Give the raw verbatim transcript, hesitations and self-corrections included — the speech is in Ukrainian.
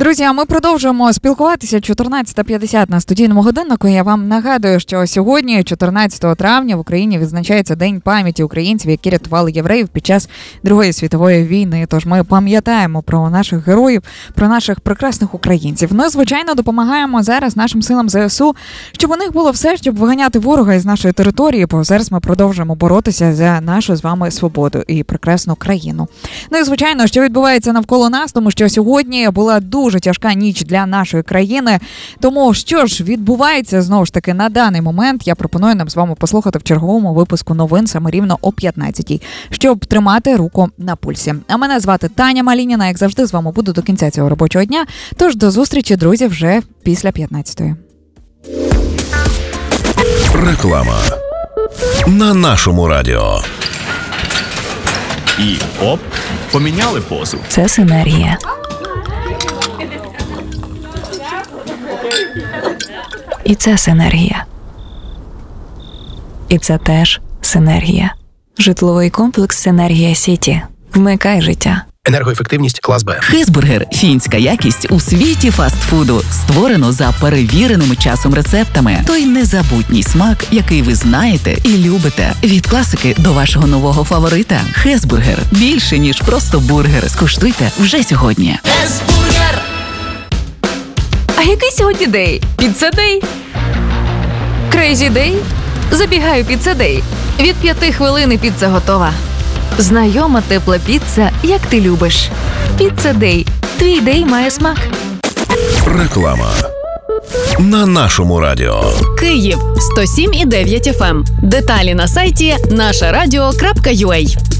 Друзі, а ми продовжуємо спілкуватися. чотирнадцята п'ятдесят на студійному годиннику. Я вам нагадую, що сьогодні, чотирнадцятого травня, в Україні відзначається День пам'яті українців, які рятували євреїв під час Другої світової війни. Тож ми пам'ятаємо про наших героїв, про наших прекрасних українців. Ну, звичайно, допомагаємо зараз нашим силам ЗСУ, щоб у них було все, щоб виганяти ворога із нашої території, бо зараз ми продовжуємо боротися за нашу з вами свободу і прекрасну країну. Ну і, звичайно, що відбувається навколо нас, тому що сьогодні була дуже тяжка ніч для нашої країни. Тому що ж відбувається, знову ж таки, на даний момент, я пропоную нам з вами послухати в черговому випуску новин саме рівно о п'ятнадцятій, щоб тримати руку на пульсі. А мене звати Таня Малініна, як завжди, з вами буду до кінця цього робочого дня. Тож до зустрічі, друзі, вже після п'ятнадцятої. Реклама на нашому радіо. І оп, поміняли позу. Це синергія. І це синергія. І це теж синергія. Житловий комплекс «Синергія Сіті». Вмикай життя. Енергоефективність клас Б. Хесбургер – фінська якість у світі фастфуду. Створено за перевіреними часом рецептами. Той незабутній смак, який ви знаєте і любите. Від класики до вашого нового фаворита. Хесбургер – більше, ніж просто бургер. Скуштуйте вже сьогодні. Хесбургер! А який сьогодні день? Піца-дей? Крейзі-дей? Забігаю піца-дей. Від п'яти хвилин і піца готова. Знайома тепла піца, як ти любиш. Піца-дей. Твій дей має смак. Реклама на нашому радіо. Київ сто сім і дев'ять еф ем. Деталі на сайті наша радіо крапка ю а.